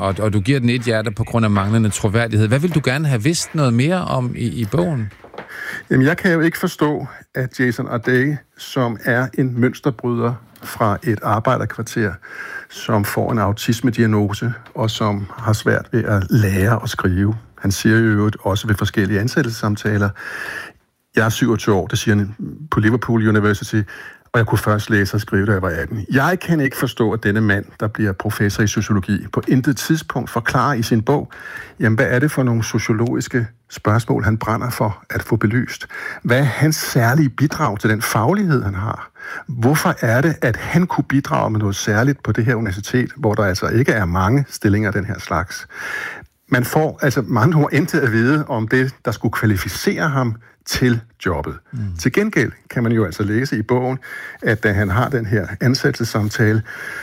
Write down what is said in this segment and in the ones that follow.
og du giver den et hjerte på grund af manglende troværdighed. Hvad vil du gerne have vidst noget mere om i bogen? Jamen, jeg kan jo ikke forstå, at Jason Ardei, som er en mønsterbryder fra et arbejderkvarter, som får en autismediagnose, og som har svært ved at lære at skrive. Han siger jo også ved forskellige ansættelsessamtaler, jeg er 27 år, det siger han på Liverpool University, og jeg kunne først læse og skrive, da jeg var 18. Jeg kan ikke forstå, at denne mand, der bliver professor i sociologi, på intet tidspunkt forklarer i sin bog, jamen hvad er det for nogle sociologiske spørgsmål, han brænder for at få belyst? Hvad er hans særlige bidrag til den faglighed, han har? Hvorfor er det, at han kunne bidrage med noget særligt på det her universitet, hvor der altså ikke er mange stillinger af den her slags? Man får altså mange ord intet at vide om det, der skulle kvalificere ham til jobbet. Til gengæld kan man jo altså læse i bogen, at da han har den her ansættelsessamtale,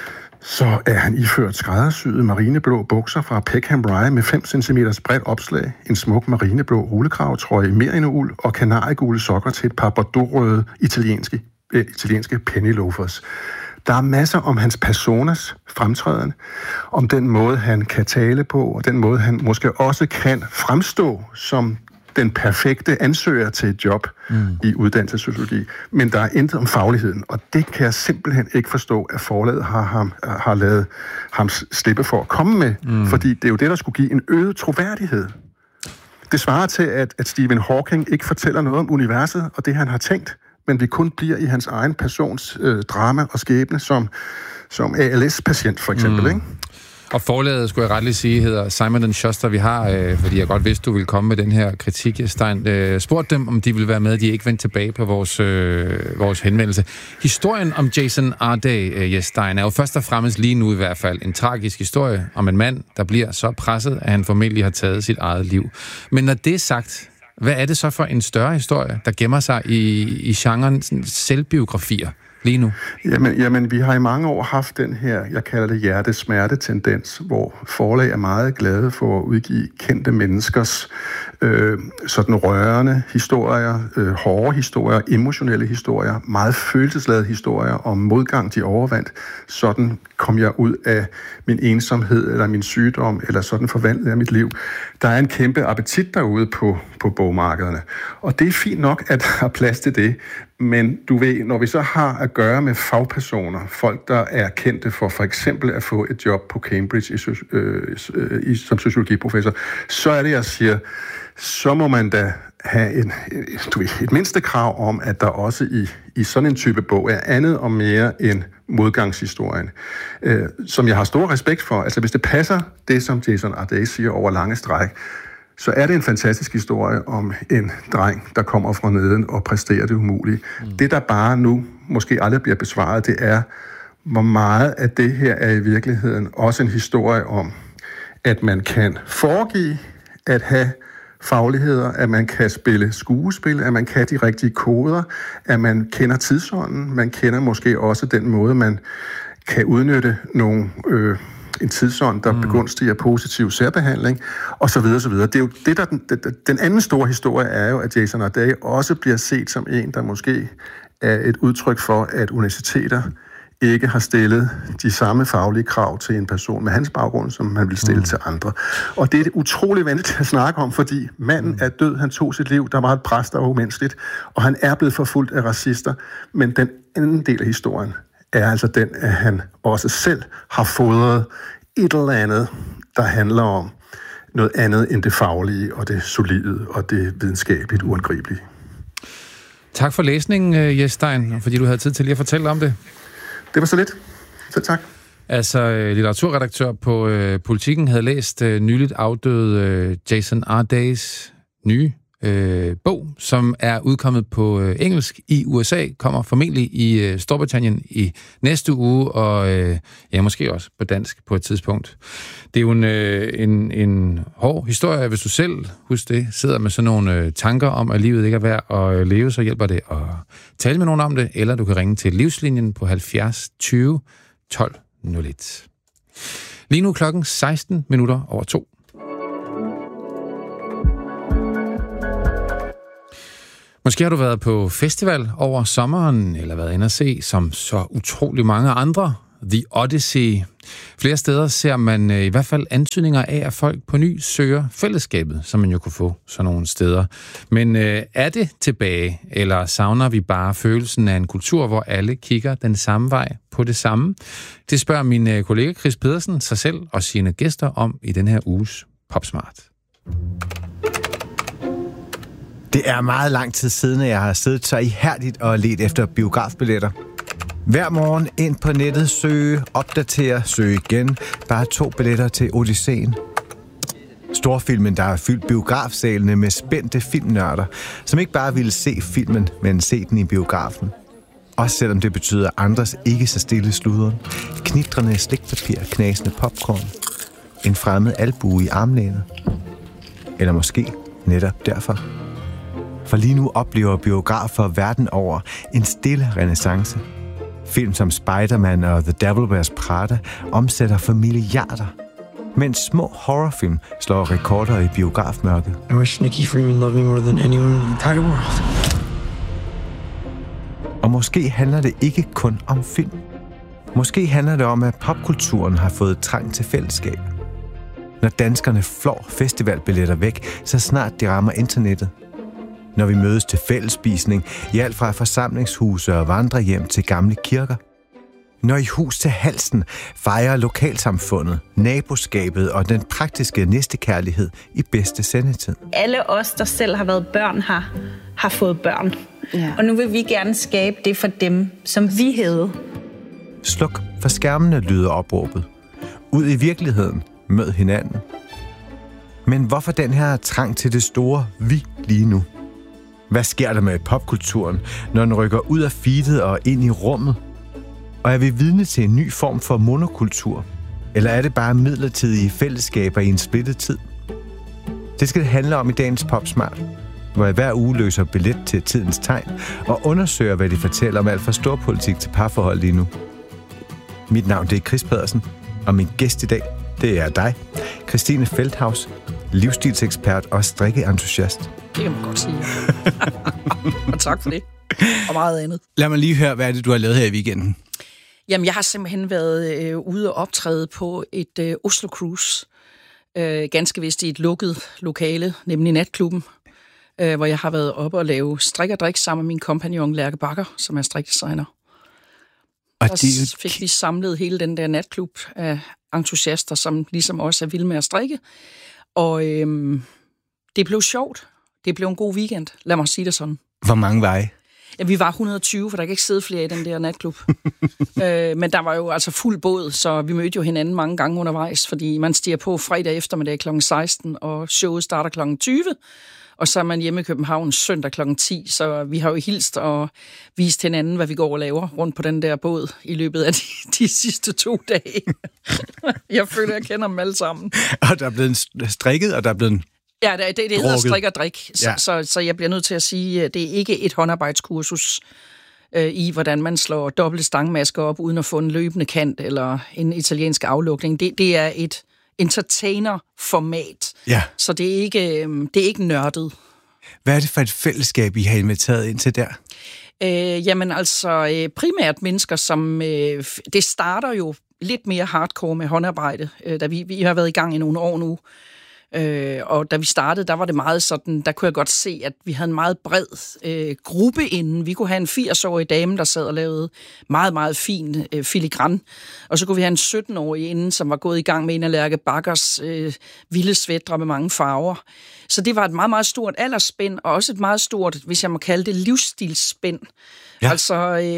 så er han iført skræddersyede marineblå bukser fra Peckham Rye med 5 cm bredt opslag, en smuk marineblå rullekravtrøje i merino-uld og kanariegule sokker til et par bordeaux-røde italienske penny loafers. Der er masser om hans personas fremtræden, om den måde, han kan tale på, og den måde, han måske også kan fremstå som den perfekte ansøger til et job i uddannelsessociologi. Men der er intet om fagligheden, og det kan jeg simpelthen ikke forstå, at forlaget har lavet ham slippe for at komme med, fordi det er jo det, der skulle give en øget troværdighed. Det svarer til, at Stephen Hawking ikke fortæller noget om universet og det, han har tænkt, men vi kun bliver i hans egen persons drama og skæbne som ALS-patient, for eksempel, ikke? Og forlaget, skulle jeg retligt sige, hedder Simon & Schuster. Vi har, fordi jeg godt vidste, du ville komme med den her kritik, Stein, spurgt dem, om de ville være med. De er ikke vendt tilbage på vores henvendelse. Historien om Jason Ardei, Stein, er jo først og fremmest lige nu i hvert fald en tragisk historie om en mand, der bliver så presset, at han formentlig har taget sit eget liv. Men når det er sagt, hvad er det så for en større historie, der gemmer sig i genren selvbiografier lige nu? Jamen, vi har i mange år haft den her, jeg kalder det hjertesmerte-tendens, hvor forlag er meget glade for at udgive kendte menneskers sådan rørende historier, hårde historier, emotionelle historier, meget følelsesladede historier om modgang, de overvandt. Sådan kom jeg ud af min ensomhed eller min sygdom, eller sådan forvandlede jeg mit liv. Der er en kæmpe appetit derude på bogmarkederne. Og det er fint nok, at der er plads til det. Men du ved, når vi så har at gøre med fagpersoner, folk, der er kendte for eksempel at få et job på Cambridge som sociologiprofessor, så er det, jeg siger, så må man da have et mindste krav om, at der også i sådan en type bog er andet og mere end modgangshistorien, som jeg har stor respekt for. Altså hvis det passer det, som Jason Ardei siger over lange stræk, så er det en fantastisk historie om en dreng, der kommer fra neden og præsterer det umulige. Det, der bare nu måske aldrig bliver besvaret, det er, hvor meget af det her er i virkeligheden også en historie om, at man kan foregive at have fagligheder, at man kan spille skuespil, at man kan de rigtige koder, at man kender tidsånden, man kender måske også den måde, man kan udnytte en tidsånd, der begunstiger positiv særbehandling, og så videre, så videre. Det er jo det, der den anden store historie er jo, at Jason Ardei også bliver set som en, der måske er et udtryk for, at universiteter ikke har stillet de samme faglige krav til en person med hans baggrund, som man vil stille til andre. Og det er det utroligt vanskeligt at snakke om, fordi manden er død, han tog sit liv, der var et pres, der var umenneskeligt, og han er blevet forfulgt af racister, men den anden del af historien er altså den, at han også selv har fodret et eller andet, der handler om noget andet end det faglige og det solide og det videnskabeligt uangribelige. Tak for læsningen, Jes Stein, fordi du havde tid til lige at fortælle om det. Det var så lidt. Så tak. Altså, litteraturredaktør på Politiken havde læst nyligt afdøde Jason Ardeis nye bog, som er udkommet på engelsk i USA, kommer formentlig i Storbritannien i næste uge, og måske også på dansk på et tidspunkt. Det er jo en hård historie, hvis du selv, husk det, sidder med sådan nogle tanker om, at livet ikke er værd at leve, så hjælper det at tale med nogen om det, eller du kan ringe til Livslinjen på 70 20 12 01. Lige nu klokken 2:16. Måske har du været på festival over sommeren, eller været inde at se, som så utrolig mange andre, The Odyssey. Flere steder ser man i hvert fald antydninger af, at folk på ny søger fællesskabet, som man jo kunne få sådan nogle steder. Men er det tilbage, eller savner vi bare følelsen af en kultur, hvor alle kigger den samme vej på det samme? Det spørger min kollega Chris Pedersen sig selv og sine gæster om i den her uges Popsmart. Det er meget lang tid siden, at jeg har siddet så ihærdigt og ledt efter biografbilletter. Hver morgen ind på nettet, søge, opdatere, søge igen. Bare 2 billetter til Odysseen. Storfilmen, der har fyldt biografsalene med spændte filmnørder, som ikke bare ville se filmen, men se den i biografen. Også selvom det betyder andres ikke så stille sluderen. Knitrende slikpapir, knasende popcorn. En fremmed albue i armlænet. Eller måske netop derfor. For lige nu oplever biografer verden over en stille renæssance. Film som Spider-Man og The Devil Wears Prada omsætter for milliarder. Mens små horrorfilm slår rekorder i biografmørket. I wish Nikki Freeman loved me more than anyone in the entire world. Og måske handler det ikke kun om film. Måske handler det om, at popkulturen har fået trang til fællesskab. Når danskerne flår festivalbilletter væk, så snart de rammer internettet. Når vi mødes til fællesspisning i alt fra forsamlingshuse og vandrehjem til gamle kirker. Når i hus til halsen fejrer lokalsamfundet, naboskabet og den praktiske næstekærlighed i bedste sendetid. Alle os, der selv har været børn, har fået børn. Ja. Og nu vil vi gerne skabe det for dem, som vi havde. Sluk for skærmene, lyder opråbet. Ud i virkeligheden, mød hinanden. Men hvorfor den her trang til det store vi lige nu? Hvad sker der med popkulturen, når den rykker ud af feedet og ind i rummet? Og er vi vidne til en ny form for monokultur? Eller er det bare midlertidige fællesskaber i en splittet tid? Det skal det handle om i dagens Popsmart, hvor jeg hver uge løser billet til tidens tegn og undersøger, hvad de fortæller om alt fra storpolitik til parforhold lige nu. Mit navn det er Chris Pedersen, og min gæst i dag, det er dig, Christine Feldhaus, livsstilsekspert og strikkeentusiast. Det kan man godt sige. Og tak for det. Og meget andet. Lad mig lige høre, hvad er det, du har lavet her i weekenden? Jamen, jeg har simpelthen været ude og optræde på et Oslo Cruise. Ganske vist i et lukket lokale, nemlig natklubben, hvor jeg har været oppe og lave strik og drik sammen med min kompagnon Lærke Bakker, som er strikdesigner. Og der fik vi samlet hele den der natklub af entusiaster, som ligesom også er vilde med at strikke. Og det blev sjovt. Det blev en god weekend, lad mig sige det sådan. Hvor mange var I? Ja, vi var 120, for der kan ikke sidde flere i den der natklub. Men der var jo altså fuld båd, så vi mødte jo hinanden mange gange undervejs, fordi man stiger på fredag eftermiddag kl. 16, og showet starter kl. 20. Og så er man hjemme i København søndag kl. 10, så vi har jo hilst og vist hinanden, hvad vi går og laver rundt på den der båd i løbet af de sidste 2 dage. Jeg føler, jeg kender dem alle sammen. Og der er blevet strikket, og der er blevet ja, det hedder strik og drik, så jeg bliver nødt til at sige, at det er ikke et håndarbejdskursus i, hvordan man slår dobbelte stangmasker op, uden at få en løbende kant eller en italiensk aflukning. Det er et entertainer-format, så det er ikke nørdet. Hvad er det for et fællesskab, I har inviteret ind til der? Jamen altså, primært mennesker, som... det starter jo lidt mere hardcore med håndarbejde, da vi har været i gang i nogle år nu. Og da vi startede, der var det meget sådan, der kunne jeg godt se, at vi havde en meget bred gruppe inden. Vi kunne have en 80-årig dame, der sad og lavede meget, meget fin filigran. Og så kunne vi have en 17-årig inden, som var gået i gang med en af Lærke Bakkers vilde svætre med mange farver. Så det var et meget, meget stort aldersspænd, og også et meget stort, hvis jeg må kalde det, livsstilsspænd. Ja. Altså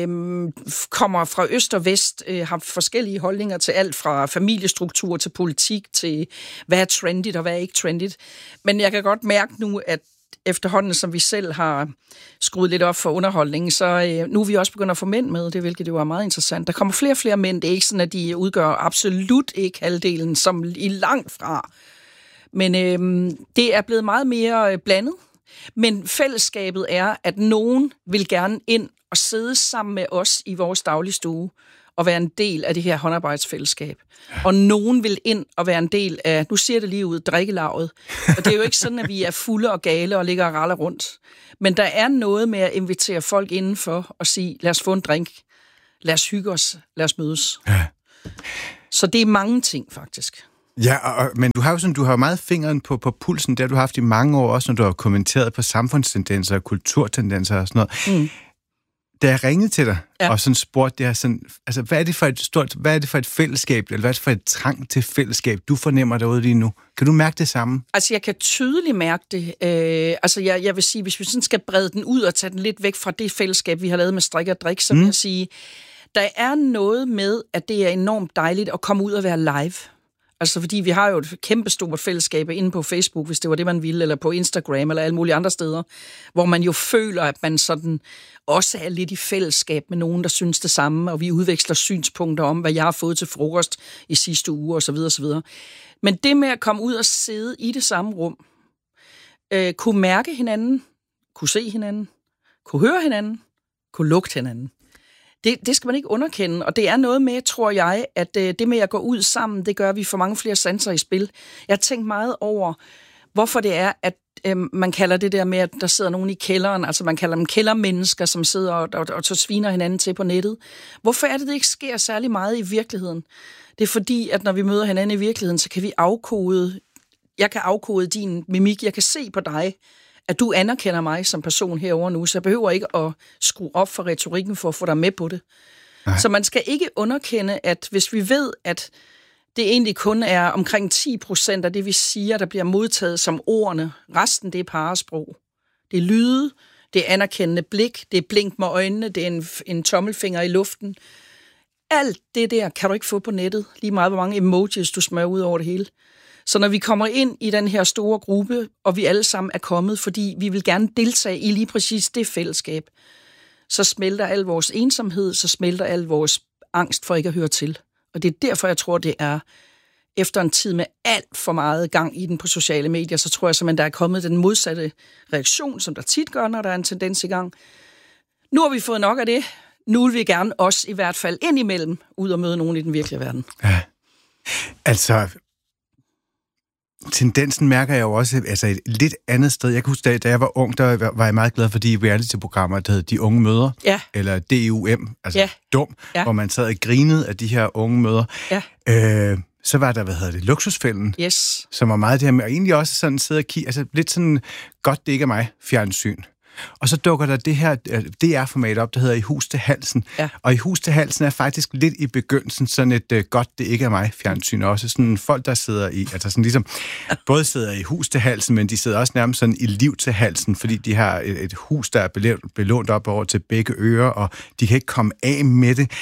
kommer fra øst og vest, har forskellige holdninger til alt fra familiestruktur til politik til hvad er trendigt og hvad er ikke trendigt. Men jeg kan godt mærke nu, at efterhånden, som vi selv har skruet lidt op for underholdningen, så nu er vi også begyndt at få mænd med, det hvilket jo er meget interessant. Der kommer flere og flere mænd. Det er ikke sådan, at de udgør absolut ikke halvdelen, som i langt fra. Men det er blevet meget mere blandet. Men fællesskabet er, at nogen vil gerne ind og sidde sammen med os i vores dagligstue og være en del af det her håndarbejdsfællesskab. Og nogen vil ind og være en del af, nu siger det lige ud, drikkelaget. Og det er jo ikke sådan, at vi er fulde og gale og ligger og raller rundt. Men der er noget med at invitere folk indenfor og sige, lad os få en drink, lad os hygge os, lad os mødes. Ja. Så det er mange ting, faktisk. Ja, men du har jo meget fingeren på pulsen, der du har haft i mange år, også når du har kommenteret på samfundstendenser og kulturtendenser og sådan noget. Mm. Da jeg ringede til dig, og sådan spurgte jeg sådan, altså hvad er det for et fællesskab, eller hvad er det for et trang til fællesskab, du fornemmer derude lige nu? Kan du mærke det samme? Altså, jeg kan tydeligt mærke det. Jeg vil sige, hvis vi sådan skal brede den ud og tage den lidt væk fra det fællesskab, vi har lavet med Strik og Drik, så vil jeg sige, der er noget med, at det er enormt dejligt at komme ud og være live. Altså, fordi vi har jo et kæmpestort fællesskab inde på Facebook, hvis det var det, man ville, eller på Instagram, eller alle mulige andre steder, hvor man jo føler, at man sådan også er lidt i fællesskab med nogen, der synes det samme, og vi udveksler synspunkter om, hvad jeg har fået til frokost i sidste uge, osv. osv. Men det med at komme ud og sidde i det samme rum, kunne mærke hinanden, kunne se hinanden, kunne høre hinanden, kunne lugte hinanden. Det skal man ikke underkende, og det er noget med, tror jeg, at det med at gå ud sammen, det gør, at vi får mange flere sanser i spil. Jeg har tænkt meget over, hvorfor det er, at man kalder det der med, at der sidder nogen i kælderen, altså man kalder dem kældermennesker, som sidder og sviner hinanden til på nettet. Hvorfor er det ikke sker særlig meget i virkeligheden? Det er fordi, at når vi møder hinanden i virkeligheden, så kan vi jeg kan afkode din mimik, jeg kan se på dig, at du anerkender mig som person herovre nu, så jeg behøver ikke at skrue op for retorikken for at få dig med på det. Nej. Så man skal ikke underkende, at hvis vi ved, at det egentlig kun er omkring 10% af det, vi siger, der bliver modtaget som ordene, resten det er parasprog. Det er lyde, det er anerkendende blik, det er blink med øjnene, det er en tommelfinger i luften. Alt det der kan du ikke få på nettet, lige meget hvor mange emojis du smører ud over det hele. Så når vi kommer ind i den her store gruppe, og vi alle sammen er kommet, fordi vi vil gerne deltage i lige præcis det fællesskab, så smelter al vores ensomhed, så smelter al vores angst for ikke at høre til. Og det er derfor, jeg tror, det er efter en tid med alt for meget gang i den på sociale medier, så tror jeg simpelthen, der er kommet den modsatte reaktion, som der tit gør, når der er en tendens i gang. Nu har vi fået nok af det. Nu vil vi gerne også i hvert fald indimellem ud og møde nogen i den virkelige verden. Ja. Altså, tendensen mærker jeg jo også et lidt andet sted. Jeg kan huske, da jeg var ung, der var jeg meget glad for de reality-programmer, der hed De Unge Mødre, eller DUM, altså Dum, hvor man sad og grinede af de her unge mødre. Ja. Så var der, Luksusfælden, som var meget det her med, og egentlig også sådan sidde og kigge, altså lidt sådan, godt det ikke er mig, fjernsyn. Og så dukker der det her DR-format op, der hedder I hus til halsen. Ja. Og I hus til halsen er faktisk lidt i begyndelsen sådan et godt det ikke er mig fjernsyn. Også sådan folk, der sidder i, altså sådan ligesom, både sidder i hus til halsen, men de sidder også nærmest sådan i liv til halsen, fordi de har et hus, der er belånt op over til begge ører, og de kan ikke komme af med det.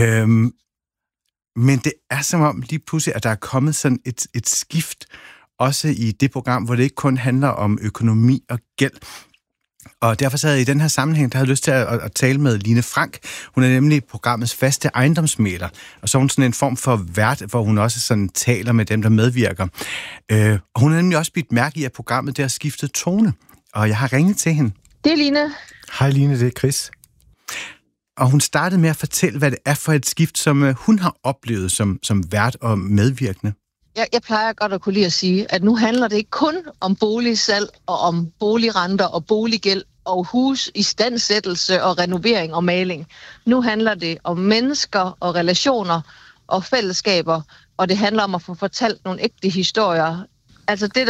Men det er som om lige pludselig, at der er kommet sådan et skift, også i det program, hvor det ikke kun handler om økonomi og gæld. Og derfor sad jeg i den her sammenhæng, der havde lyst til at tale med Line Frank. Hun er nemlig programmets faste ejendomsmægler, og så er hun sådan en form for vært, hvor hun også sådan taler med dem, der medvirker. Og hun har nemlig også bidt mærke i, at programmet der har skiftet tone, og jeg har ringet til hende. Det er Line. Hej Line, det er Chris. Og hun startede med at fortælle, hvad det er for et skift, som hun har oplevet som vært og medvirkende. Jeg plejer godt at kunne lide at sige, at nu handler det ikke kun om boligsalg og om boligrenter og boliggæld og husistandsættelse og renovering og maling. Nu handler det om mennesker og relationer og fællesskaber, og det handler om at få fortalt nogle ægte historier. Altså det,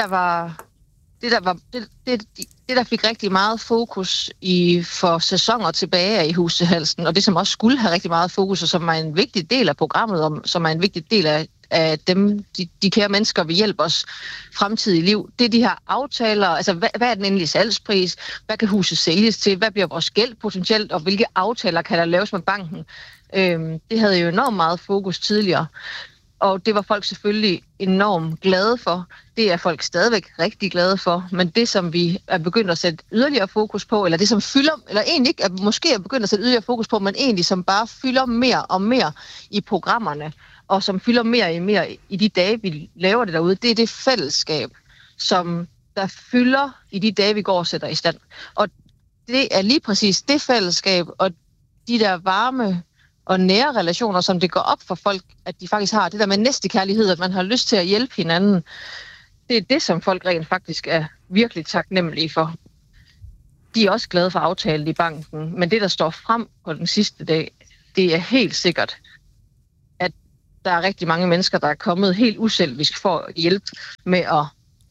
der fik rigtig meget fokus for sæsoner tilbage i hus til halsen, og det som også skulle have rigtig meget fokus, og som er en vigtig del af programmet, og som er en vigtig del af dem, de kære mennesker, vi hjælper os fremtidige liv. Det er de her aftaler, altså hvad er den endelige salgspris, hvad kan huset sælges til, hvad bliver vores gæld potentielt, og hvilke aftaler kan der laves med banken. Det havde jo enormt meget fokus tidligere, og det var folk selvfølgelig enormt glade for. Det er folk stadigvæk rigtig glade for, men det som vi er begyndt at sætte yderligere fokus på, eller det som fylder, eller egentlig ikke, måske er begyndt at sætte yderligere fokus på, men egentlig som bare fylder mere og mere i programmerne, og som fylder mere og mere i de dage, vi laver det derude, det er det fællesskab, som der fylder i de dage, vi går og sætter i stand. Og det er lige præcis det fællesskab, og de der varme og nære relationer, som det går op for folk, at de faktisk har. Det der med næstekærlighed, at man har lyst til at hjælpe hinanden, det er det, som folk rent faktisk er virkelig taknemmelige for. De er også glade for aftalen i banken, men det, der står frem på den sidste dag, det er helt sikkert, at der er rigtig mange mennesker, der er kommet helt uselvisk for at hjælpe med at,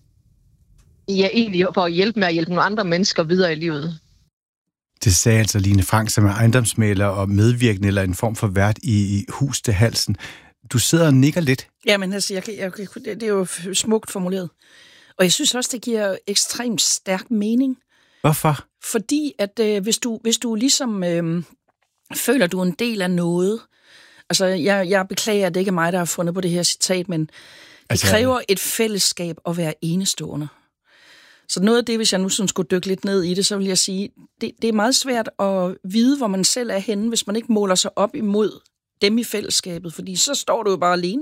egentlig for at hjælpe nogle andre mennesker videre i livet. Det sagde altså Line Frank, som er ejendomsmægler og medvirkende eller en form for vært i Hus til halsen. Du sidder og nikker lidt. Jamen, altså, det er jo smukt formuleret. Og jeg synes også, det giver ekstremt stærk mening. Hvorfor? Fordi, at hvis du ligesom føler, du er en del af noget. Altså, jeg beklager, at det ikke er mig, der har fundet på det her citat, men det kræver et fællesskab at være enestående. Så noget af det, hvis jeg nu sådan skulle dykke lidt ned i det, så vil jeg sige, det er meget svært at vide, hvor man selv er henne, hvis man ikke måler sig op imod dem i fællesskabet, fordi så står du jo bare alene.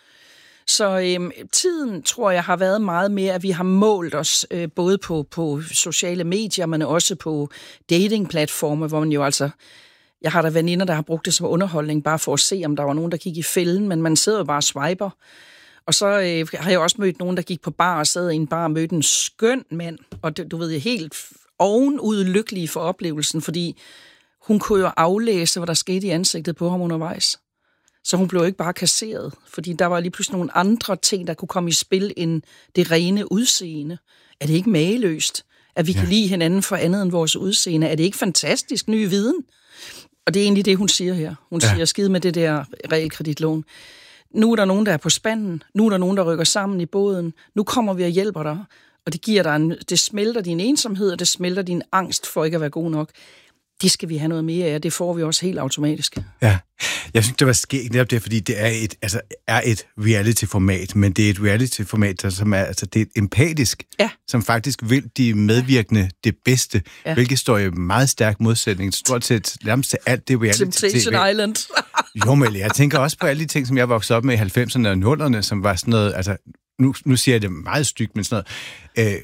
Så tiden, tror jeg, har været meget mere, at vi har målt os både på sociale medier, men også på datingplatforme, hvor man jo altså... Jeg har da veninder, der har brugt det som underholdning, bare for at se, om der var nogen, der gik i fælden, men man sidder jo bare og swiper. Og så har jeg også mødt nogen, der gik på bar og sad i en bar og mødte en skøn mand, og du ved, helt ovenud lykkelig for oplevelsen, fordi hun kunne jo aflæse, hvad der skete i ansigtet på ham undervejs. Så hun blev ikke bare kasseret, fordi der var lige pludselig nogle andre ting, der kunne komme i spil end det rene udseende. Er det ikke mageløst, at vi kan lide hinanden for andet end vores udseende? Er det ikke fantastisk ny viden? Og det er egentlig det, hun siger her. Hun siger, skide med det der realkreditlån. Nu er der nogen, der er på spanden. Nu er der nogen, der rykker sammen i båden. Nu kommer vi og hjælper dig. Og det giver dig det smelter din ensomhed, og det smelter din angst for ikke at være god nok. Det skal vi have noget mere af. Det får vi også helt automatisk. Ja, jeg synes, det var skægt netop det, fordi det er et reality-format, men det er et reality-format, som er, det er empatisk, som faktisk vil de medvirkende det bedste, hvilket står i meget stærk modsætning. Stort set nærmest til alt det reality. Temptation Island. Jo, men jeg tænker også på alle de ting, som jeg voksede op med i 90'erne og 0'erne, som var sådan noget, altså, nu siger jeg det meget stygt, men sådan noget,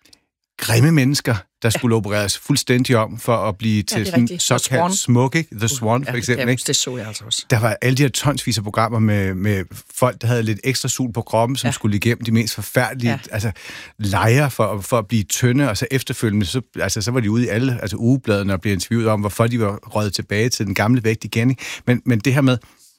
grimme mennesker, der skulle opereres fuldstændig om for at blive til sådan såkaldt smuk, ikke? The Swan, for eksempel. Ikke? Det så jeg altså også. Der var alle de her tonsvis af programmer med folk, der havde lidt ekstra sul på kroppen, som skulle igennem de mest forfærdelige lejre for at blive tynde, og så efterfølgende, så var de ude i alle ugebladene og blev interviewet om, hvorfor de var røget tilbage til den gamle vægt igen. Ikke? Men det her med,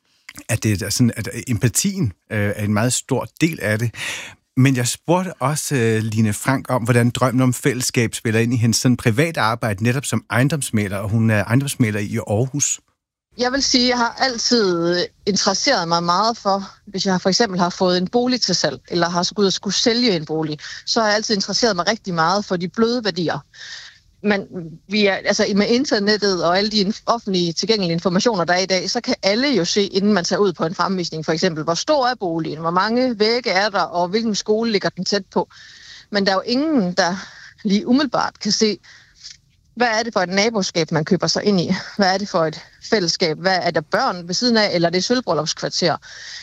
at det er sådan, at empatien er en meget stor del af det. Men jeg spurgte også Line Frank om, hvordan drømmen om fællesskab spiller ind i hendes sådan private arbejde, netop som ejendomsmægler, og hun er ejendomsmægler i Aarhus. Jeg vil sige, at jeg har altid interesseret mig meget for, hvis jeg for eksempel har fået en bolig til salg, eller har skulle sælge en bolig, så har jeg altid interesseret mig rigtig meget for de bløde værdier. Men med internettet og alle de offentlige tilgængelige informationer, der er i dag, så kan alle jo se, inden man tager ud på en fremvisning, for eksempel, hvor stor er boligen, hvor mange vægge er der, og hvilken skole ligger den tæt på. Men der er jo ingen, der lige umiddelbart kan se, hvad er det for et naboskab, man køber sig ind i? Hvad er det for et fællesskab? Hvad er der børn ved siden af, eller det er sølvbryllupskvarter?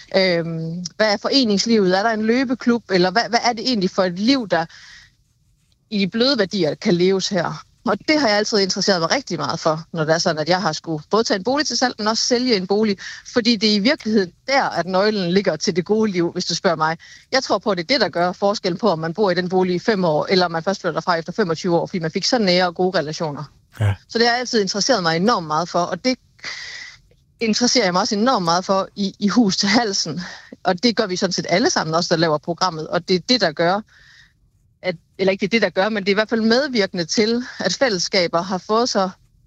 Hvad er foreningslivet? Er der en løbeklub? Eller hvad er det egentlig for et liv, der i de bløde værdier kan leves her? Og det har jeg altid interesseret mig rigtig meget for, når det er sådan, at jeg har skulle både tage en bolig til salg, men også sælge en bolig. Fordi det er i virkeligheden der, at nøglen ligger til det gode liv, hvis du spørger mig. Jeg tror på, at det er det, der gør forskellen på, om man bor i den bolig i 5 år, eller om man først flytter derfra efter 25 år, fordi man fik så nære og gode relationer. Ja. Så det har jeg altid interesseret mig enormt meget for, og det interesserer jeg mig også enormt meget for i Hus til halsen. Og det gør vi sådan set alle sammen også, der laver programmet, og det er det, der gør, eller ikke det, der gør, men det er i hvert fald medvirkende til, at fællesskaber har fået så,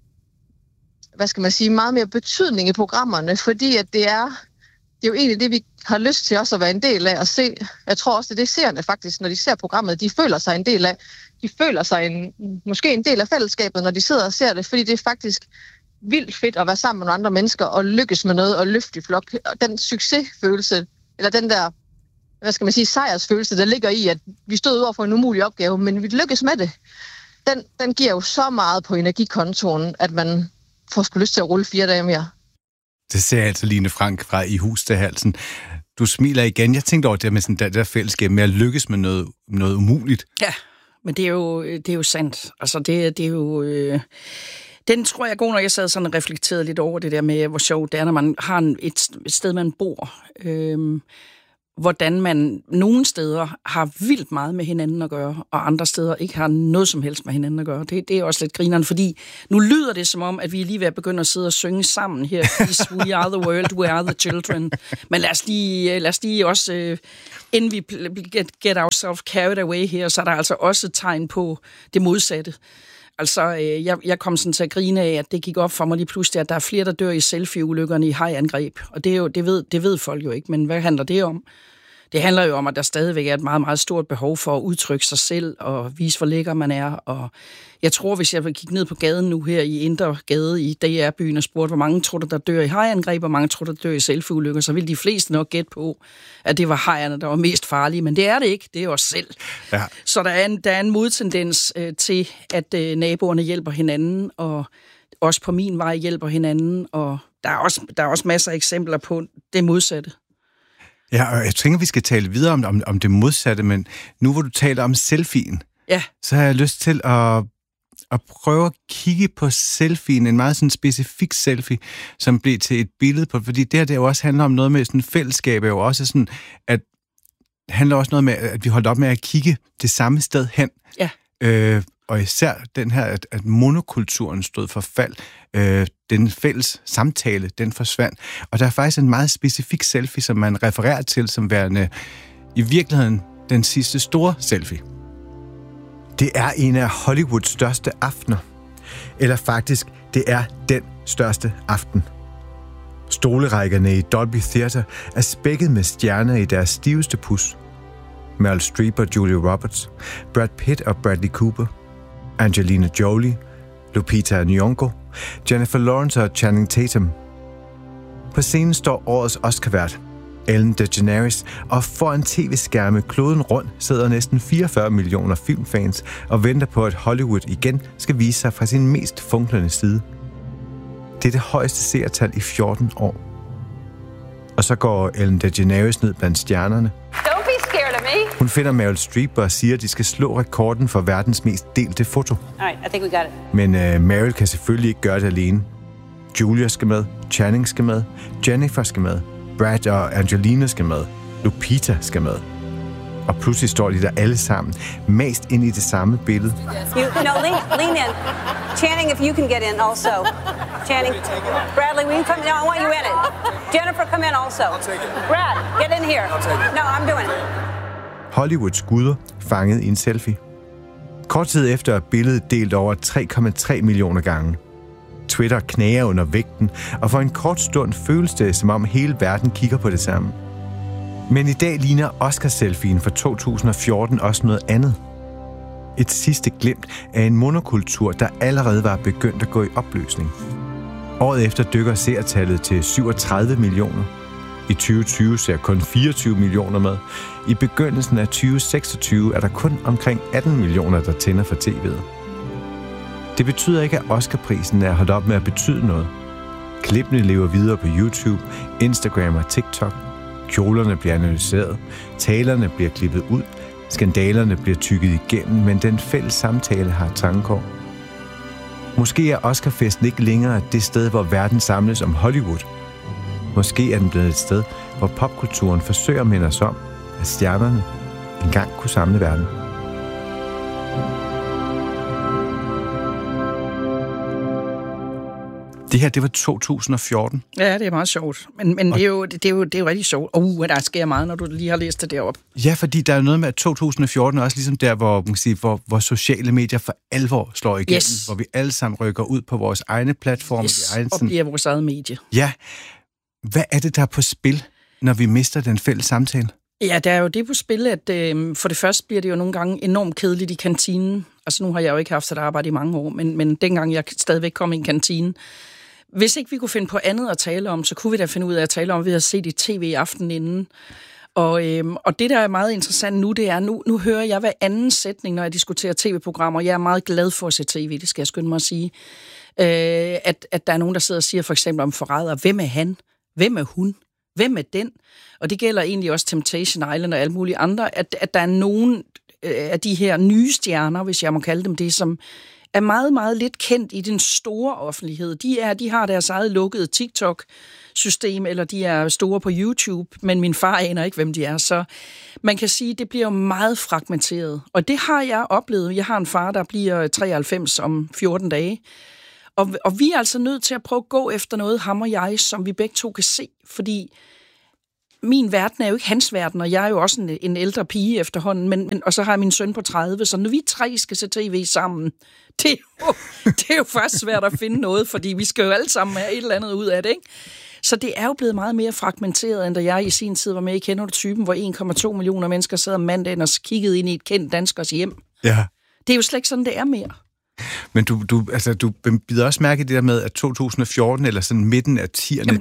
meget mere betydning i programmerne, fordi at det er jo egentlig det, vi har lyst til også at være en del af at se. Jeg tror også, det er det seerne faktisk, når de ser programmet, de føler sig en del af. De føler sig måske en del af fællesskabet, når de sidder og ser det, fordi det er faktisk vildt fedt at være sammen med nogle andre mennesker og lykkes med noget og løfte i flok. Og den succesfølelse, eller den der sejrsfølelse, der ligger i, at vi stod over for en umulig opgave, men vi lykkes med det. Den giver jo så meget på energikontoen, at man får sgu lyst til at rulle 4 dage mere. Det ser altså Line Frank fra I Hus til halsen. Du smiler igen. Jeg tænkte over det med sådan der fællesskab med at lykkes med noget umuligt. Ja, men det er jo sandt. Altså det er jo... Den tror jeg er god, når jeg sad sådan og reflekterede lidt over det der med, hvor sjovt det er, når man har et sted, man bor. hvordan man nogle steder har vildt meget med hinanden at gøre, og andre steder ikke har noget som helst med hinanden at gøre. Det er også lidt grineren, fordi nu lyder det som om, at vi er lige ved at begynde at sidde og synge sammen her. We are the world, we are the children. Men lad os lige også, inden vi get ourselves carried away her, så er der altså også et tegn på det modsatte. Altså, jeg kom sådan til at grine af, at det gik op for mig lige pludselig, at der er flere, der dør i selfie-ulykkerne i hajangreb. Og det ved folk jo ikke, men hvad handler det om? Det handler jo om, at der stadigvæk er et meget, meget stort behov for at udtrykke sig selv og vise, hvor lækker man er. Og jeg tror, hvis jeg vil kigge ned på gaden nu her i Indre Gade i DR-byen og spurgte, hvor mange tror der dør i hajangreb, og hvor mange tror der dør i selfie-ulykker, så vil de fleste nok gætte på, at det var hajerne, der var mest farlige. Men det er det ikke. Det er os selv. Ja. Så der er en modtendens til, at naboerne hjælper hinanden, og også på min vej hjælper hinanden. Og der er også masser af eksempler på det modsatte. Ja, og jeg tænker, vi skal tale videre om det modsatte, men nu hvor du taler om selfien, så har jeg lyst til at prøve at kigge på selfien, en meget sådan specifik selfie, som blev til et billede på, fordi det jo også handler om noget med sådan fællesskab, er jo også sådan, at handler også noget med, at vi holdt op med at kigge det samme sted hen. Ja. Og især den her, at monokulturen stod for fald, den fælles samtale, den forsvandt. Og der er faktisk en meget specifik selfie, som man refererer til som værende i virkeligheden den sidste store selfie. Det er en af Hollywoods største aftener. Eller faktisk, det er den største aften. Stolerækkerne i Dolby Theatre er spækket med stjerner i deres stiveste pus. Meryl Streep og Julia Roberts, Brad Pitt og Bradley Cooper, Angelina Jolie, Lupita Nyong'o, Jennifer Lawrence og Channing Tatum. På scenen står årets Oscar-vært, Ellen DeGeneres, og foran tv-skærme kloden rundt sidder næsten 44 millioner filmfans og venter på, at Hollywood igen skal vise sig fra sin mest funklende side. Det er det højeste seertal i 14 år. Og så går Ellen DeGeneres ned blandt stjernerne. Hun finder Meryl Streep og siger, at de skal slå rekorden for verdens mest delte foto. Men Meryl kan selvfølgelig ikke gøre det alene. Julia skal med, Channing skal med, Jennifer skal med, Brad og Angelina skal med, Lupita skal med. Og pludselig står de der alle sammen, mast ind i det samme billede. Lean in. Channing, if you can get in also. Channing. Bradley, will you come? No, I want you in it. Jennifer, come in also. Brad, get in here. No, I'm doing it. Hollywoods guder fanget i en selfie. Kort tid efter er billedet delt over 3,3 millioner gange. Twitter knager under vægten, og for en kort stund føles det, som om hele verden kigger på det samme. Men i dag ligner Oscar-selfien for 2014 også noget andet. Et sidste glimt af en monokultur, der allerede var begyndt at gå i opløsning. Året efter dykker seertallet til 37 millioner. I 2020 ser kun 24 millioner med. I begyndelsen af 2026 er der kun omkring 18 millioner, der tænder for tv'et. Det betyder ikke, at Oscarprisen er holdt op med at betyde noget. Klippene lever videre på YouTube, Instagram og TikTok. Kjolerne bliver analyseret, talerne bliver klippet ud, skandalerne bliver tykket igennem, men den fælles samtale har tangkår. Måske er Oscarfesten ikke længere det sted, hvor verden samles om Hollywood. Måske er den blevet et sted, hvor popkulturen forsøger at minde os om, at stjernerne engang kunne samle verden. Det her, det var 2014. Ja, det er meget sjovt. Men det er jo rigtig sjovt. Der sker meget, når du lige har læst det deroppe. Ja, fordi der er noget med, at 2014 er også ligesom der, hvor, man kan sige, hvor sociale medier for alvor slår igennem. Yes. Hvor vi alle sammen rykker ud på vores egne platforme. Yes, og bliver vores eget medie. Ja. Hvad er det, der er på spil, når vi mister den fælles samtale? Ja, der er jo det på spil, at for det første bliver det jo nogle gange enormt kedeligt i kantinen. Altså nu har jeg jo ikke haft et arbejde i mange år, men dengang jeg stadigvæk kom i en kantine. Hvis ikke vi kunne finde på andet at tale om, så kunne vi da finde ud af at tale om, at vi havde set i tv i aften inden. Og det, der er meget interessant nu, det er, nu hører jeg hver anden sætning, når jeg diskuterer tv-programmer. Jeg er meget glad for at se tv, det skal jeg skynde mig at sige. At der er nogen, der sidder og siger for eksempel om forræder. Hvem er han? Hvem er hun? Hvem er den? Og det gælder egentlig også Temptation Island og alle mulige andre, at der er nogen af de her nye stjerner, hvis jeg må kalde dem det, som er meget, meget lidt kendt i den store offentlighed. De har deres eget lukkede TikTok-system, eller de er store på YouTube, men min far aner ikke, hvem de er. Så man kan sige, at det bliver meget fragmenteret. Og det har jeg oplevet. Jeg har en far, der bliver 93 om 14 dage. Og vi er altså nødt til at prøve at gå efter noget, ham og jeg, som vi begge to kan se. Fordi min verden er jo ikke hans verden, og jeg er jo også en ældre pige efterhånden, og så har jeg min søn på 30, så når vi 3 skal se tv sammen, det er jo først svært at finde noget, fordi vi skal jo alle sammen have et eller andet ud af det, ikke? Så det er jo blevet meget mere fragmenteret, end da jeg i sin tid var med i Kender du typen, hvor 1,2 millioner mennesker sad om mandagen og kiggede ind i et kendt danskers hjem. Ja. Det er jo slet ikke sådan, det er mere. Men du bider også mærke i det der med, at 2014, eller sådan midten af 10'erne,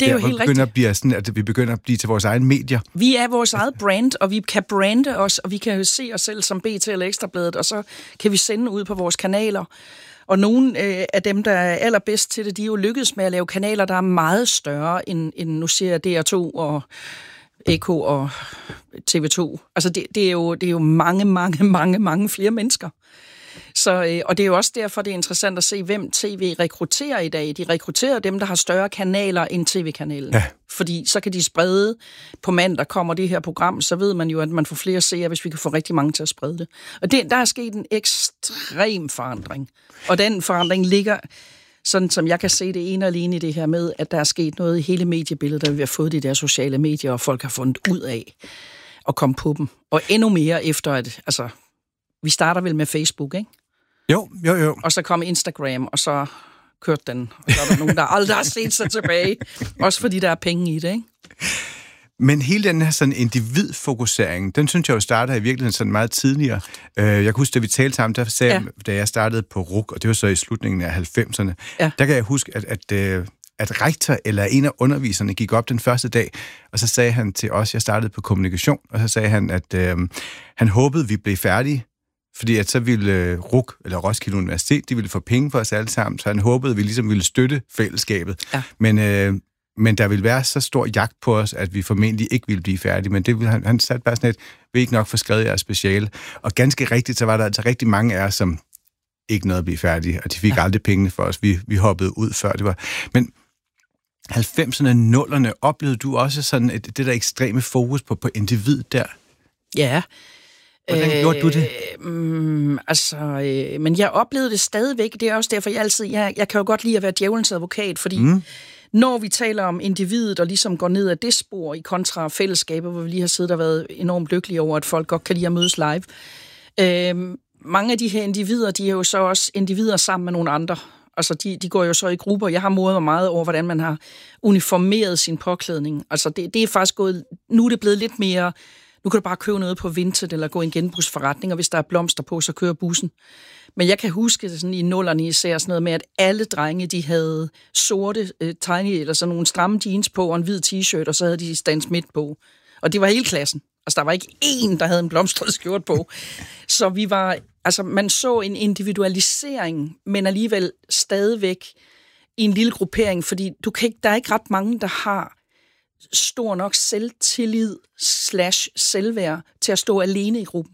vi begynder at blive til vores egne medier. Vi er vores eget brand, og vi kan brande os, og vi kan se os selv som BT eller Ekstrabladet, og så kan vi sende ud på vores kanaler. Og nogle af dem, der er allerbedst til det, de er jo lykkedes med at lave kanaler, der er meget større end nu siger DR2 og EK og TV2. Altså det er jo mange flere mennesker. Så, og det er jo også derfor, det er interessant at se, hvem tv rekrutterer i dag. De rekrutterer dem, der har større kanaler end tv-kanalen. Ja. Fordi så kan de sprede, på mandag kommer det her program, så ved man jo, at man får flere seere, hvis vi kan få rigtig mange til at sprede det. Og der er sket en ekstrem forandring. Og den forandring ligger, sådan som jeg kan se det ene og alene i det her med, at der er sket noget i hele mediebilledet, der vi har fået de der sociale medier, og folk har fundet ud af at komme på dem. Og endnu mere efter, at vi starter vel med Facebook, ikke? Jo. Og så kom Instagram, og så kørte den. Og så er der nogen, der aldrig har set sig tilbage. Også fordi der er penge i det, ikke? Men hele den her sådan individfokusering, den synes jeg jo starter i virkeligheden sådan meget tidligere. Jeg kan huske, da vi talte sammen, da jeg startede på RUK, og det var så i slutningen af 90'erne, der kan jeg huske, at rektor eller en af underviserne gik op den første dag, og så sagde han til os, jeg startede på kommunikation, og så sagde han, at han håbede, vi blev færdige, fordi at så ville RUK, eller Roskilde Universitet, de ville få penge for os alle sammen, så han håbede, at vi ligesom ville støtte fællesskabet. Ja. Men der ville være så stor jagt på os, at vi formentlig ikke ville blive færdige, men det ville han satte bare sådan et, vi ikke nok få skrevet jeres speciale. Og ganske rigtigt, så var der altså rigtig mange af os, som ikke nåede at blive færdige, og de fik aldrig pengene for os. Vi hoppede ud før det var. Men 90'erne, 0'erne, oplevede du også sådan det der ekstreme fokus på individ der? Ja. Hvordan gjorde du det? Men jeg oplevede det stadigvæk. Det er også derfor, jeg kan jo godt lide at være djævelens advokat, fordi når vi taler om individet, og ligesom går ned ad det spor i kontra fællesskabet, hvor vi lige har siddet og været enormt lykkelige over, at folk godt kan lide at mødes live. Mange af de her individer, de er jo så også individer sammen med nogle andre. Altså, de går jo så i grupper. Jeg har modet mig meget over, hvordan man har uniformeret sin påklædning. Altså, det er faktisk gået... Nu er det blevet lidt mere... Nu kan du bare købe noget på Vinted, eller gå i en genbrugsforretning, og hvis der er blomster på, så kører bussen. Men jeg kan huske det sådan i 0'erne især sådan noget med, at alle drenge, de havde sorte tiny, eller sådan nogle stramme jeans på, og en hvid t-shirt, og så havde de Stan Smith på. Og det var hele klassen. Altså, der var ikke én, der havde en blomstret skjort på. Så vi var... Altså, man så en individualisering, men alligevel stadigvæk i en lille gruppering, fordi der er ikke ret mange, der har stor nok selvtillid / selvværd til at stå alene i gruppen.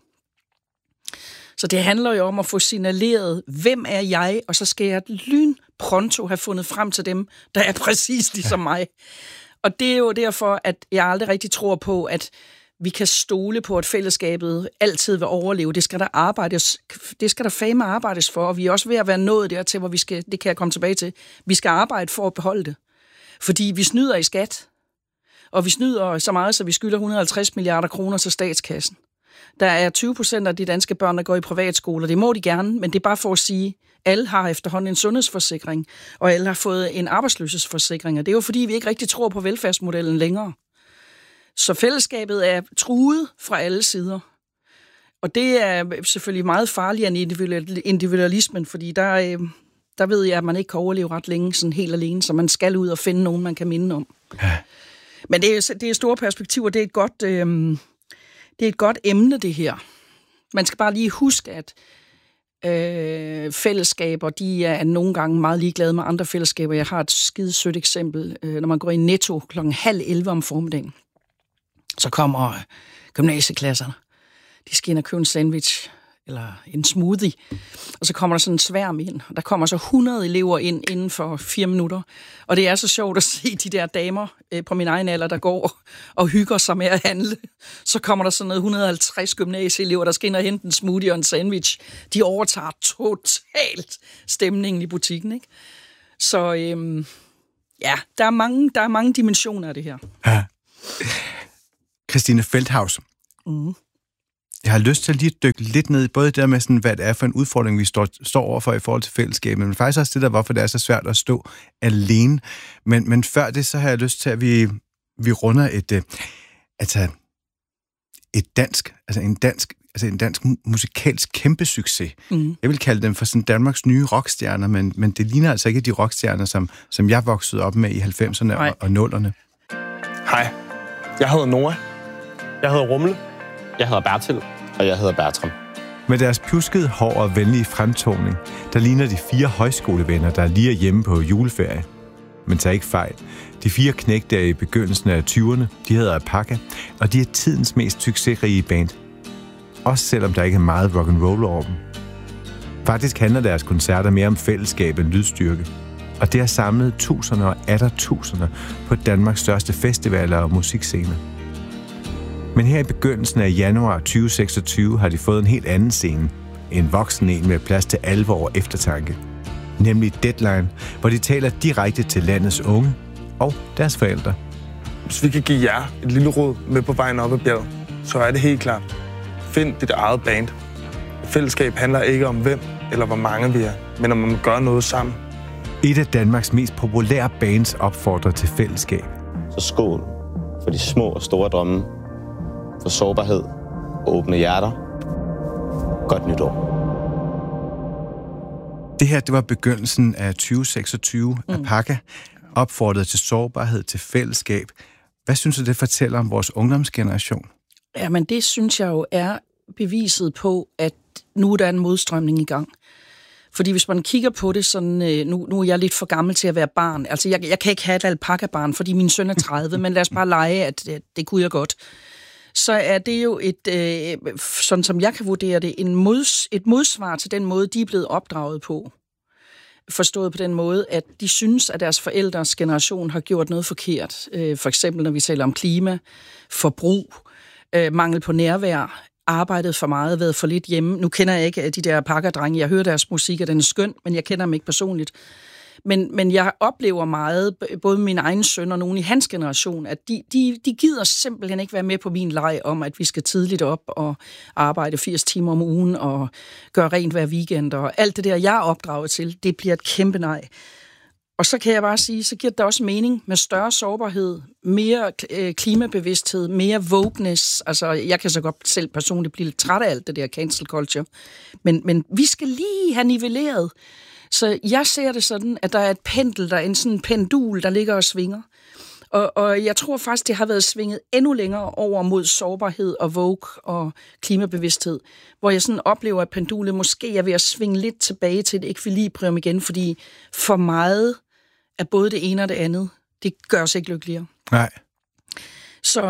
Så det handler jo om at få signaleret, hvem er jeg, og så skal jeg lynpronto have fundet frem til dem, der er præcis ligesom mig. Og det er jo derfor, at jeg aldrig rigtig tror på, at vi kan stole på, at fællesskabet altid vil overleve. Det skal der fame arbejdes for, og vi er også ved at være nået dertil, hvor det kan jeg komme tilbage til, vi skal arbejde for at beholde det. Fordi vi snyder i skat, og vi snyder så meget, så vi skylder 150 milliarder kroner til statskassen. Der er 20% af de danske børn, der går i privatskoler. Det må de gerne, men det er bare for at sige, alle har efterhånden en sundhedsforsikring, og alle har fået en arbejdsløshedsforsikring, og det er jo fordi, vi ikke rigtig tror på velfærdsmodellen længere. Så fællesskabet er truet fra alle sider. Og det er selvfølgelig meget farligere end individualismen, fordi der ved jeg, at man ikke kan overleve ret længe sådan helt alene, så man skal ud og finde nogen, man kan minde om. Ja. Men det er store perspektiver. Det er et godt emne, det her. Man skal bare lige huske, at fællesskaber, de er nogle gange meget ligeglade med andre fællesskaber. Jeg har et skide sødt eksempel. Når man går i Netto kl. 10:30 om formiddagen, så kommer gymnasieklasserne. De skal ind og købe en sandwich, eller en smoothie, og så kommer der sådan en sværm ind, og der kommer så 100 elever ind inden for 4 minutter, og det er så sjovt at se de der damer på min egen alder, der går og hygger sig med at handle. Så kommer der sådan noget 150 gymnasieelever, der skal ind og hente en smoothie og en sandwich. De overtager totalt stemningen i butikken, ikke? Så ja, der er mange dimensioner af det her. Ja. Christine Feldhaus. Jeg har lyst til at lige dykke lidt ned i både det der med, sådan, hvad det er for en udfordring, vi står overfor i forhold til fællesskabet, men faktisk også det der, hvorfor det er så svært at stå alene. Men før det, så har jeg lyst til, at vi runder en dansk musikalsk kæmpe succes. Jeg vil kalde dem for sådan Danmarks nye rockstjerner, men det ligner altså ikke de rockstjerner, som jeg voksede op med i 90'erne og 0'erne. Hej, jeg hedder Nora. Jeg hedder Rumle. Jeg hedder Bertil, og jeg hedder Bertram. Med deres pjuskede hår og venlige fremtoning, der ligner de 4 højskolevenner, der lige er hjemme på juleferie. Men tag ikke fejl. De 4 knægte i begyndelsen af 20'erne, de hedder Alpaca, og de er tidens mest succesrige band. Også selvom der ikke er meget rock'n'roll over dem. Faktisk handler deres koncerter mere om fællesskab end lydstyrke. Og det har samlet tusinder og atter tusinder på Danmarks største festivaler og musikscener. Men her i begyndelsen af januar 2026 har de fået en helt anden scene. En voksen en med plads til alvor og eftertanke. Nemlig Deadline, hvor de taler direkte til landets unge og deres forældre. Hvis vi kan give jer et lille råd med på vejen op ad bjerget, så er det helt klart. Find dit eget band. Et fællesskab handler ikke om hvem eller hvor mange vi er, men om man gør noget sammen. Et af Danmarks mest populære bands opfordrer til fællesskab. Så skål for de små og store drømme, for sårbarhed og åbne hjerter. Godt nytår. Det her, det var begyndelsen af 2026. Alpaca opfordrede til sårbarhed, til fællesskab. Hvad synes du, det fortæller om vores ungdomsgeneration? Jamen, det synes jeg jo er beviset på, at nu er der en modstrømning i gang. Fordi hvis man kigger på det sådan, nu er jeg lidt for gammel til at være barn. Altså, jeg kan ikke have et alpaca-barn, fordi min søn er 30, men lad os bare lege, at det kunne jeg godt. Så er det jo sådan som jeg kan vurdere det, et modsvar til den måde, de er blevet opdraget på. Forstået på den måde, at de synes, at deres forældres generation har gjort noget forkert. For eksempel, når vi taler om klima, forbrug, mangel på nærvær, arbejdet for meget, været for lidt hjemme. Nu kender jeg ikke de der pakkerdrenge. Jeg hører deres musik, og den er skøn, men jeg kender dem ikke personligt. Men jeg oplever meget, både min egen søn og nogen i hans generation, at de gider simpelthen ikke være med på min leg om, at vi skal tidligt op og arbejde 80 timer om ugen og gøre rent hver weekend. Og alt det der, jeg er opdraget til, det bliver et kæmpe nej. Og så kan jeg bare sige, så giver det også mening med større sårbarhed, mere klimabevidsthed, mere wokeness. Altså, jeg kan så godt selv personligt blive lidt træt af alt det der cancel culture. Men vi skal lige have nivelleret. Så jeg ser det sådan, at der er et pendel, der er en sådan pendul, der ligger og svinger. Og jeg tror faktisk, det har været svinget endnu længere over mod sårbarhed og woke og klimabevidsthed, hvor jeg sådan oplever, at pendulet måske er ved at svinge lidt tilbage til et ekvilibrium igen, fordi for meget af både det ene og det andet, det gør os ikke lykkeligere. Nej. Så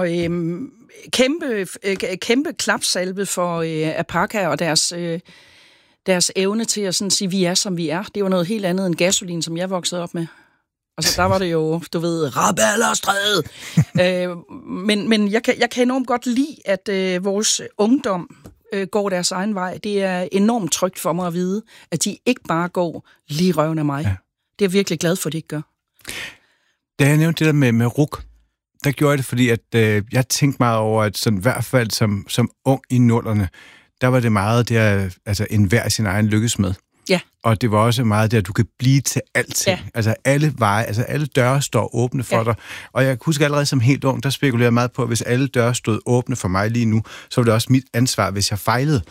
kæmpe klapsalve for Alpaca og deres evne til at sådan sige, vi er, som vi er. Det var noget helt andet end gasolin, som jeg voksede op med. Altså, der var det jo, du ved, Rabalderstræde. Men jeg kan enormt godt lide, at vores ungdom går deres egen vej. Det er enormt trygt for mig at vide, at de ikke bare går lige røven af mig. Ja. Det er jeg virkelig glad for, at de ikke gør. Da jeg nævnte det der med RUK, der gjorde jeg det, fordi at, jeg tænkte meget over, at sådan, i hvert fald som ung i 00'erne, der var det meget der, altså enhver sin egen lykkes med. Ja. Og det var også meget der, at du kan blive til alting. Ja. Altså alle veje, altså alle døre står åbne for dig. Og jeg husker allerede som helt ung, der spekulerede jeg meget på, at hvis alle døre stod åbne for mig lige nu, så var det også mit ansvar, hvis jeg fejlede.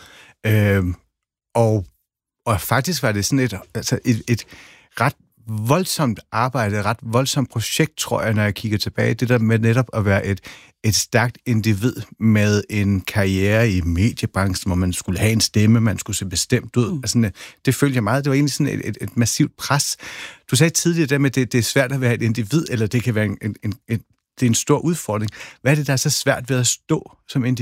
Og faktisk var det sådan et ret voldsomt arbejde, et ret voldsomt projekt, tror jeg, når jeg kigger tilbage. Det der med netop at være et stærkt individ med en karriere i mediebranchen, hvor man skulle have en stemme, man skulle se bestemt ud. Altså, det følte jeg meget. Det var egentlig sådan et massivt pres. Du sagde tidligere der med, at det er svært at være et individ, eller det kan være det er en stor udfordring. Hvad er det, der er så svært ved at stå som individ?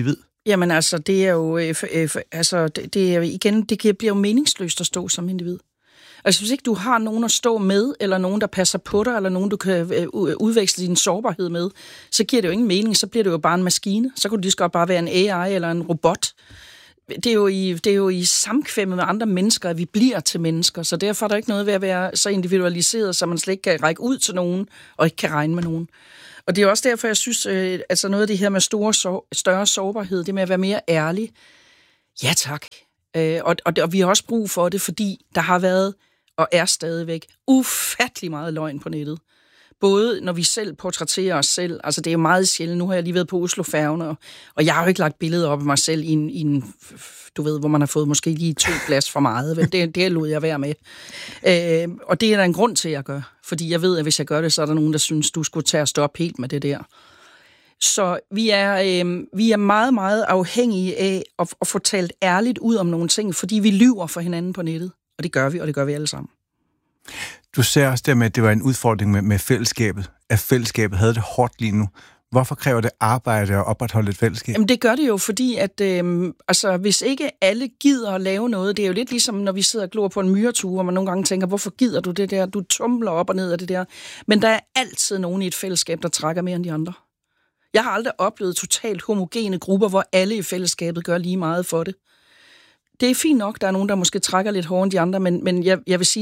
Jamen altså, det er jo, det er igen, det bliver jo meningsløst at stå som individ. Altså hvis ikke du har nogen at stå med, eller nogen, der passer på dig, eller nogen, du kan udveksle din sårbarhed med, så giver det jo ingen mening, så bliver det jo bare en maskine. Så kunne det lige så godt bare være en AI eller en robot. Det er jo i samkvemmet med andre mennesker, at vi bliver til mennesker, så derfor er der ikke noget ved at være så individualiseret, så man slet ikke kan række ud til nogen, og ikke kan regne med nogen. Og det er også derfor, jeg synes, altså noget af det her med større sårbarhed, det med at være mere ærlig, ja tak. Og vi har også brug for det, fordi der har været, og er stadigvæk, ufattelig meget løgn på nettet. Både når vi selv portrætterer os selv, altså det er jo meget sjældent, nu har jeg lige været på Oslo-færgen, og jeg har jo ikke lagt billeder op af mig selv i en du ved, hvor man har fået måske lige 2 glas for meget, det lod jeg være med. Og det er der en grund til, at jeg gør, fordi jeg ved, at hvis jeg gør det, så er der nogen, der synes, du skulle tage og stoppe helt med det der. Så vi er meget, meget afhængige af at få talt ærligt ud om nogle ting, fordi vi lyver for hinanden på nettet, og det gør vi alle sammen. Du ser også der med, at det var en udfordring med fællesskabet, at fællesskabet havde det hårdt lige nu. Hvorfor kræver det arbejde at opretholde et fællesskab? Jamen det gør det jo, fordi at hvis ikke alle gider at lave noget, det er jo lidt ligesom, når vi sidder og glor på en myretur, og man nogle gange tænker, hvorfor gider du det der? Du tumler op og ned af det der. Men der er altid nogen i et fællesskab, der trækker mere end de andre. Jeg har aldrig oplevet totalt homogene grupper, hvor alle i fællesskabet gør lige meget for det. Det er fint nok, der er nogen, der måske trækker lidt hårdere end de andre, men jeg vil sige,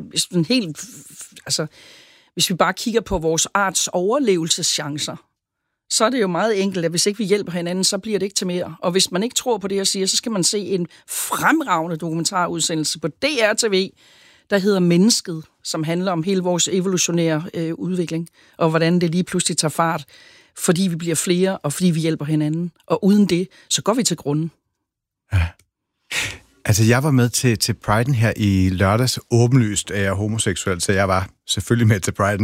hvis vi bare kigger på vores arts overlevelseschancer, så er det jo meget enkelt, at hvis ikke vi hjælper hinanden, så bliver det ikke til mere. Og hvis man ikke tror på det, jeg siger, så skal man se en fremragende dokumentarudsendelse på DR-TV, der hedder Mennesket, som handler om hele vores evolutionære udvikling, og hvordan det lige pludselig tager fart, fordi vi bliver flere, og fordi vi hjælper hinanden. Og uden det, så går vi til grunden. Ja. Altså, jeg var med til Pride'en her i lørdags. Åbenlyst er jeg homoseksuel, så jeg var selvfølgelig med til Pride'en.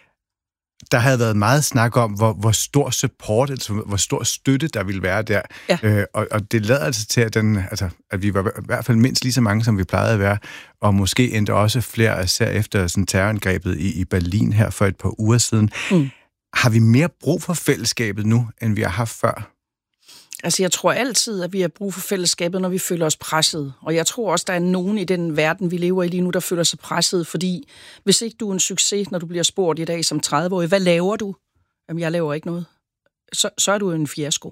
Der havde været meget snak om, hvor stor support, altså hvor stor støtte, der ville være der. Ja. Og det lader altså til, at vi var i hvert fald mindst lige så mange, som vi plejede at være, og måske endda også flere, især efter sådan terrorangrebet i Berlin her for et par uger siden. Mm. Har vi mere brug for fællesskabet nu, end vi har haft før? Altså, jeg tror altid, at vi har brug for fællesskabet, når vi føler os presset. Og jeg tror også, der er nogen i den verden, vi lever i lige nu, der føler sig presset, fordi hvis ikke du er en succes, når du bliver spurgt i dag som 30-årig, hvad laver du? Jamen, jeg laver ikke noget. Så er du en fiasko.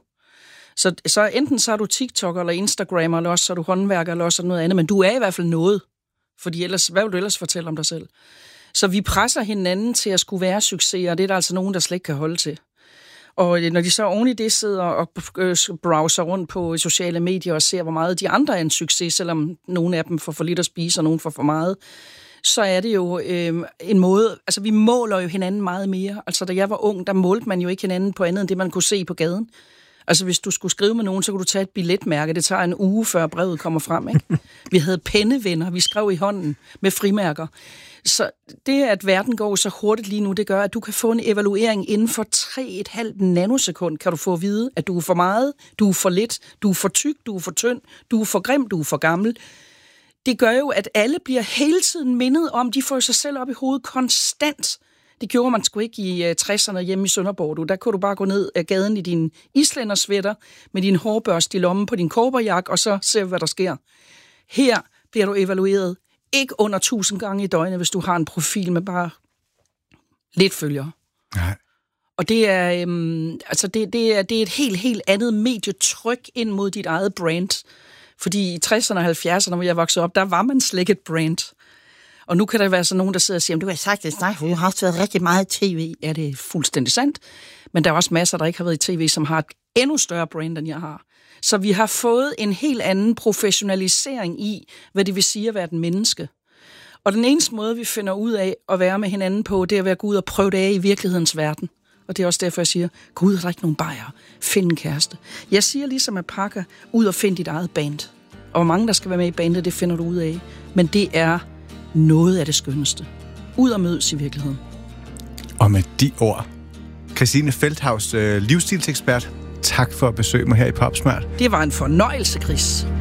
Så enten så er du TikTok eller Instagram, eller også så er du håndværker, eller også noget andet, men du er i hvert fald noget. Fordi ellers, hvad vil du ellers fortælle om dig selv? Så vi presser hinanden til at skulle være succes, og det er der altså nogen, der slet ikke kan holde til. Og når de så oven i det sidder og browser rundt på sociale medier og ser, hvor meget de andre er en succes, selvom nogle af dem får for lidt at spise, og nogle får for meget, så er det jo en måde. Altså, vi måler jo hinanden meget mere. Altså, da jeg var ung, der målte man jo ikke hinanden på andet, end det, man kunne se på gaden. Altså, hvis du skulle skrive med nogen, så kunne du tage et billetmærke. Det tager en uge, før brevet kommer frem, ikke? Vi havde pennevenner, vi skrev i hånden med frimærker. Så det, at verden går så hurtigt lige nu, det gør, at du kan få en evaluering inden for 3,5 nanosekund, kan du få at vide, at du er for meget, du er for lidt, du er for tyk, du er for tynd, du er for grim, du er for gammel. Det gør jo, at alle bliver hele tiden mindet om, de får sig selv op i hovedet konstant. Det gjorde man sgu ikke i 60'erne hjemme i Sønderborg. Der kunne du bare gå ned ad gaden i din islændersvætter med din hårbørste i lommen på din cowboyjakke, og så se, hvad der sker. Her bliver du evalueret ikke under 1000 gange i døgnet, hvis du har en profil med bare lidt følgere. Nej. Og det er, det er et helt andet medietryk ind mod dit eget brand. Fordi i 60'erne og 70'erne, hvor jeg voksede op, der var man slet ikke et brand. Og nu kan der være sådan nogen, der sidder og siger, du har sagt det, nej, for jeg har også været rigtig meget i tv. Ja, det er fuldstændig sandt. Men der er også masser, der ikke har været i tv, som har et endnu større brand, end jeg har. Så vi har fået en helt anden professionalisering i, hvad det vil sige at være et menneske. Og den eneste måde, vi finder ud af at være med hinanden på, det er at være gå ud og prøve det af i virkelighedens verden. Og det er også derfor, jeg siger, gå ud og drik nogle bajere, find en kæreste. Jeg siger ligesom at pakke ud og find dit eget band. Og hvor mange, der skal være med i bandet, det finder du ud af. Men det er noget af det skønneste. Ud og mødes i virkeligheden. Og med de ord, Christine Feldhaus, livsstilsekspert, tak for at besøge mig her i Popsmart. Det var en fornøjelse, Chris.